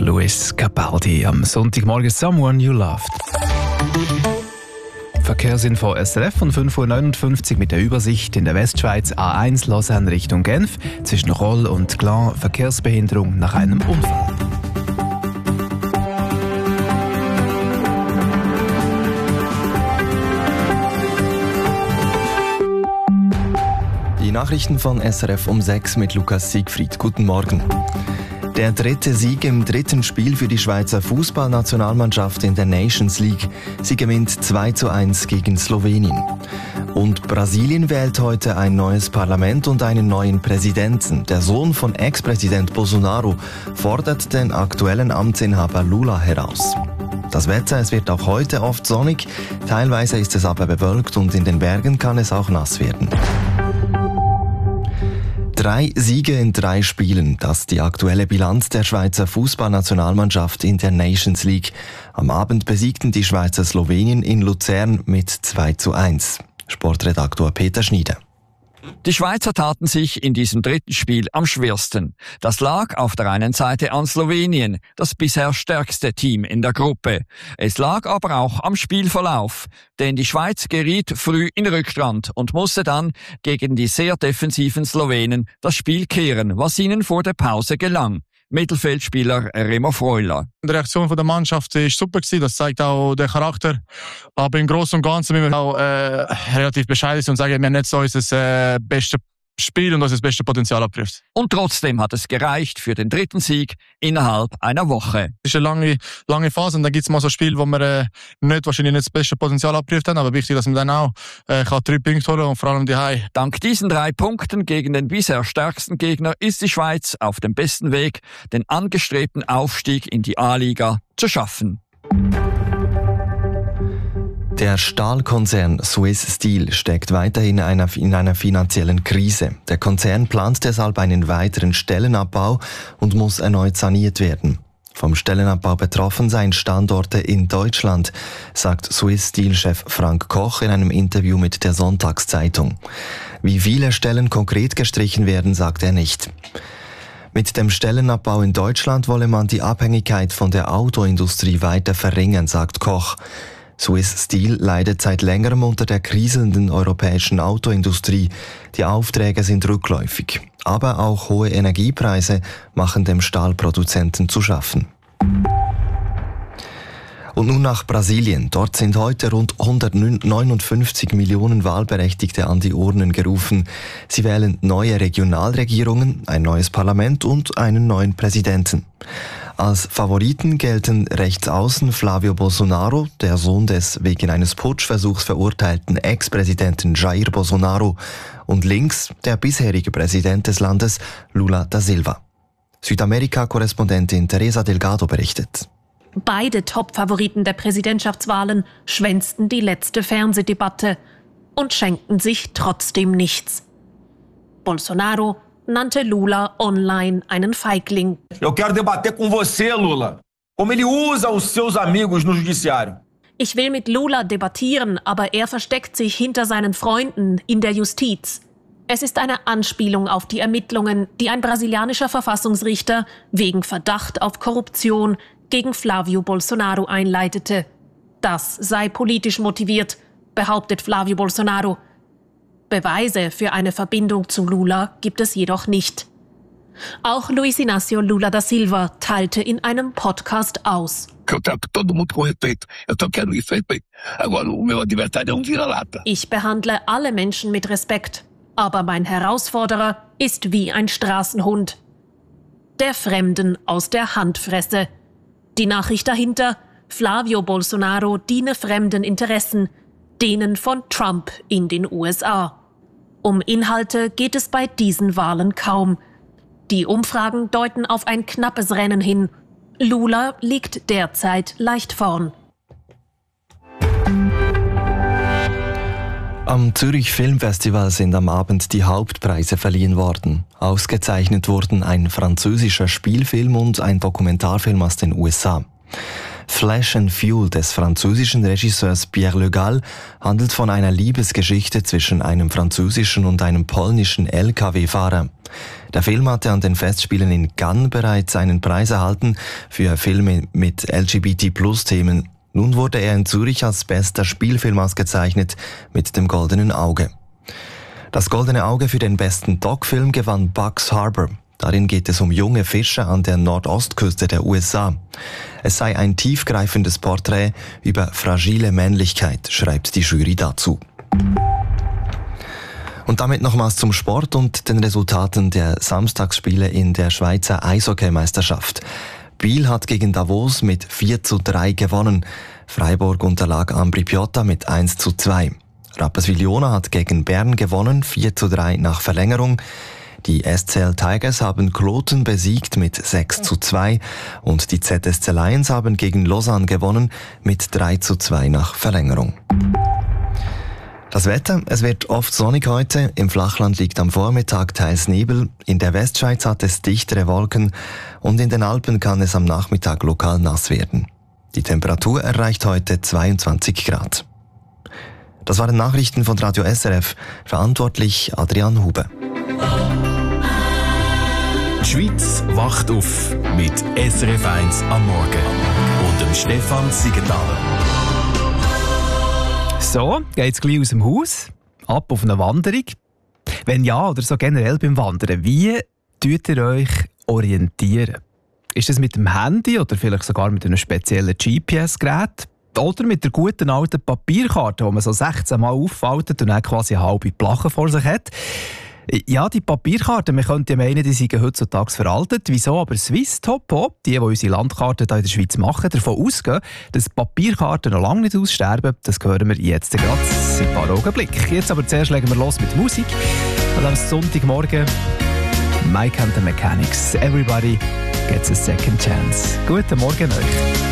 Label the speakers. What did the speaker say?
Speaker 1: Luis Capaldi am Sonntagmorgen «Someone You Loved». Verkehrsinfo SRF von 5.59 Uhr mit der Übersicht in der Westschweiz A1 Lausanne Richtung Genf zwischen Roll und Glan Verkehrsbehinderung nach einem Unfall.
Speaker 2: Die Nachrichten von SRF um 6 mit Lukas Siegfried. Guten Morgen. Der dritte Sieg im dritten Spiel für die Schweizer Fußballnationalmannschaft in der Nations League. Sie gewinnt 2:1 gegen Slowenien. Und Brasilien wählt heute ein neues Parlament und einen neuen Präsidenten. Der Sohn von Ex-Präsident Bolsonaro fordert den aktuellen Amtsinhaber Lula heraus. Das Wetter, es wird auch heute oft sonnig, teilweise ist es aber bewölkt und in den Bergen kann es auch nass werden. 3 Siege in 3 Spielen, das ist die aktuelle Bilanz der Schweizer Fußballnationalmannschaft in der Nations League. Am Abend besiegten die Schweizer Slowenien in Luzern mit 2:1. Sportredaktor Peter Schnieder.
Speaker 3: Die Schweizer taten sich in diesem dritten Spiel am schwersten. Das lag auf der einen Seite an Slowenien, das bisher stärkste Team in der Gruppe. Es lag aber auch am Spielverlauf, denn die Schweiz geriet früh in Rückstand und musste dann gegen die sehr defensiven Slowenen das Spiel kehren, was ihnen vor der Pause gelang. Mittelfeldspieler Remo Freuler.
Speaker 4: Die Reaktion der Mannschaft war super, das zeigt auch den Charakter. Aber im Großen und Ganzen müssen wir auch relativ bescheiden sein und sagen, wir haben nicht so unser bestes Spiel und unser bestes Potenzial abgerufen.
Speaker 3: Und trotzdem hat es gereicht für den dritten Sieg innerhalb einer Woche.
Speaker 4: Es ist eine lange Phase und dann gibt es mal so Spiele, wo wir wahrscheinlich nicht das beste Potenzial abgerufen haben, aber wichtig, dass man dann auch 3 Punkte holen und vor allem die Heim.
Speaker 3: Dank diesen 3 Punkten gegen den bisher stärksten Gegner ist die Schweiz auf dem besten Weg, den angestrebten Aufstieg in die A-Liga zu schaffen.
Speaker 2: Der Stahlkonzern Swiss Steel steckt weiterhin in einer finanziellen Krise. Der Konzern plant deshalb einen weiteren Stellenabbau und muss erneut saniert werden. Vom Stellenabbau betroffen seien Standorte in Deutschland, sagt Swiss Steel-Chef Frank Koch in einem Interview mit der Sonntagszeitung. Wie viele Stellen konkret gestrichen werden, sagt er nicht. Mit dem Stellenabbau in Deutschland wolle man die Abhängigkeit von der Autoindustrie weiter verringern, sagt Koch. Swiss Steel leidet seit längerem unter der kriselnden europäischen Autoindustrie. Die Aufträge sind rückläufig. Aber auch hohe Energiepreise machen dem Stahlproduzenten zu schaffen. Und nun nach Brasilien. Dort sind heute rund 159 Millionen Wahlberechtigte an die Urnen gerufen. Sie wählen neue Regionalregierungen, ein neues Parlament und einen neuen Präsidenten. Als Favoriten gelten rechtsaußen Flávio Bolsonaro, der Sohn des wegen eines Putschversuchs verurteilten Ex-Präsidenten Jair Bolsonaro, und links der bisherige Präsident des Landes Lula da Silva. Südamerika-Korrespondentin Teresa Delgado berichtet.
Speaker 5: Beide Top-Favoriten der Präsidentschaftswahlen schwänzten die letzte Fernsehdebatte und schenkten sich trotzdem nichts. Bolsonaro nannte Lula online einen Feigling.
Speaker 6: Eu quero debater com você, Lula. Como ele usa os seus amigos no judiciário.
Speaker 5: Ich will mit Lula debattieren, aber er versteckt sich hinter seinen Freunden in der Justiz. Es ist eine Anspielung auf die Ermittlungen, die ein brasilianischer Verfassungsrichter wegen Verdacht auf Korruption gegen Flávio Bolsonaro einleitete. Das sei politisch motiviert, behauptet Flávio Bolsonaro. Beweise für eine Verbindung zu Lula gibt es jedoch nicht. Auch Luiz Inácio Lula da Silva teilte in einem Podcast aus. Ich behandle alle Menschen mit Respekt, aber mein Herausforderer ist wie ein Straßenhund, der Fremden aus der Hand fresse. Die Nachricht dahinter: Flávio Bolsonaro diene fremden Interessen, denen von Trump in den USA. Um Inhalte geht es bei diesen Wahlen kaum. Die Umfragen deuten auf ein knappes Rennen hin. Lula liegt derzeit leicht vorn.
Speaker 2: Am Zürich Filmfestival sind am Abend die Hauptpreise verliehen worden. Ausgezeichnet wurden ein französischer Spielfilm und ein Dokumentarfilm aus den USA. Flesh and Fuel des französischen Regisseurs Pierre Le Gall handelt von einer Liebesgeschichte zwischen einem französischen und einem polnischen LKW-Fahrer. Der Film hatte an den Festspielen in Cannes bereits einen Preis erhalten für Filme mit LGBT+-Themen. Nun wurde er in Zürich als bester Spielfilm ausgezeichnet mit dem Goldenen Auge. Das Goldene Auge für den besten Doc-Film gewann Bugs Harbor. Darin geht es um junge Fischer an der Nordostküste der USA. Es sei ein tiefgreifendes Porträt über fragile Männlichkeit, schreibt die Jury dazu. Und damit nochmals zum Sport und den Resultaten der Samstagsspiele in der Schweizer Eishockeymeisterschaft. Biel hat gegen Davos mit 4:3 gewonnen. Freiburg unterlag Ambri Piotta mit 1:2. Rapperswil-Jona hat gegen Bern gewonnen, 4:3 nach Verlängerung. Die SCL Tigers haben Kloten besiegt mit 6:2 und die ZSC Lions haben gegen Lausanne gewonnen mit 3:2 nach Verlängerung. Das Wetter, es wird oft sonnig heute, im Flachland liegt am Vormittag teils Nebel, in der Westschweiz hat es dichtere Wolken und in den Alpen kann es am Nachmittag lokal nass werden. Die Temperatur erreicht heute 22 Grad. Das waren Nachrichten von Radio SRF, verantwortlich Adrian Hube.
Speaker 7: Die Schweiz wacht auf mit SRF 1 am Morgen und dem Stefan Siegenthaler.
Speaker 1: So, geht's gleich aus dem Haus, ab auf eine Wanderung. Wenn ja, oder so generell beim Wandern, wie tut ihr euch orientieren? Ist das mit dem Handy oder vielleicht sogar mit einem speziellen GPS-Gerät? Oder mit der guten alten Papierkarte, die man so 16 Mal auffaltet und dann quasi eine halbe Plache vor sich hat? Ja, die Papierkarten, man könnte ja meinen, die seien heutzutage veraltet. Wieso aber Swisstop, die unsere Landkarten hier in der Schweiz machen, davon ausgehen, dass Papierkarten noch lange nicht aussterben, das hören wir jetzt gerade in ein paar Augenblicken. Jetzt aber zuerst legen wir los mit Musik. Und am Sonntagmorgen Mike and the Mechanics. Everybody gets a second chance. Guten Morgen euch.